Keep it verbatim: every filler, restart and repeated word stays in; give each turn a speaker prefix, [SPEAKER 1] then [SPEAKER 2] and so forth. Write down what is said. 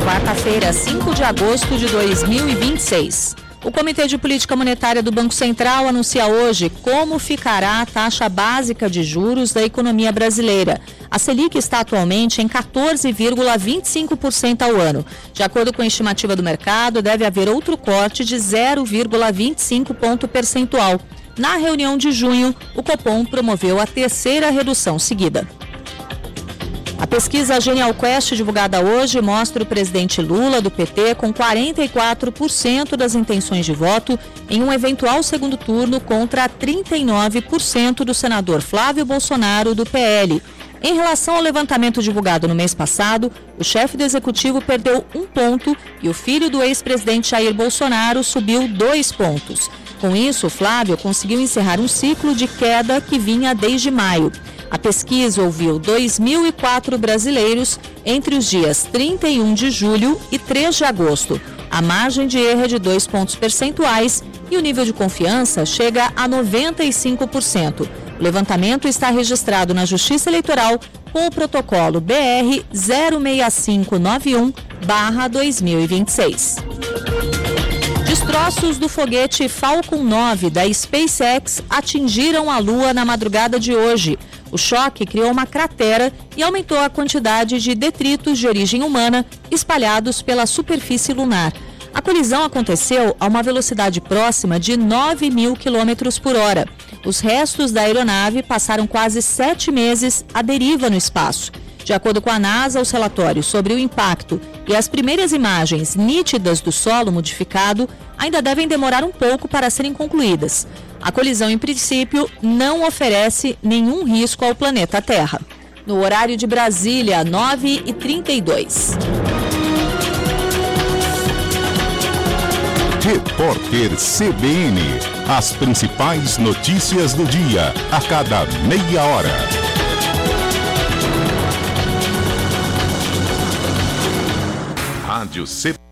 [SPEAKER 1] quarta-feira, cinco de agosto de dois mil e vinte e seis. O Comitê de Política Monetária do Banco Central anuncia hoje como ficará a taxa básica de juros da economia brasileira. A Selic está atualmente em quatorze vírgula vinte e cinco por cento ao ano. De acordo com a estimativa do mercado, deve haver outro corte de zero vírgula vinte e cinco ponto percentual. Na reunião de junho, o Copom promoveu a terceira redução seguida. A pesquisa Genial Quest, divulgada hoje, mostra o presidente Lula, do P T, com quarenta e quatro por cento das intenções de voto em um eventual segundo turno contra trinta e nove por cento do senador Flávio Bolsonaro, do P L. Em relação ao levantamento divulgado no mês passado, o chefe do executivo perdeu um ponto e o filho do ex-presidente Jair Bolsonaro subiu dois pontos. Com isso, Flávio conseguiu encerrar um ciclo de queda que vinha desde maio. A pesquisa ouviu dois mil e quatro brasileiros entre os dias trinta e um de julho e três de agosto. A margem de erro é de dois pontos percentuais e o nível de confiança chega a noventa e cinco por cento. O levantamento está registrado na Justiça Eleitoral com o protocolo B R zero seis cinco nove um barra dois mil e vinte e seis. Destroços do foguete Falcon nove da SpaceX atingiram a Lua na madrugada de hoje. O choque criou uma cratera e aumentou a quantidade de detritos de origem humana espalhados pela superfície lunar. A colisão aconteceu a uma velocidade próxima de nove mil quilômetros por hora. Os restos da aeronave passaram quase sete meses à deriva no espaço. De acordo com a NASA, os relatórios sobre o impacto e as primeiras imagens nítidas do solo modificado ainda devem demorar um pouco para serem concluídas. A colisão, em princípio, não oferece nenhum risco ao planeta Terra. No horário de Brasília, nove e trinta e dois.
[SPEAKER 2] Repórter C B N. As principais notícias do dia, a cada meia hora. Rádio C B N.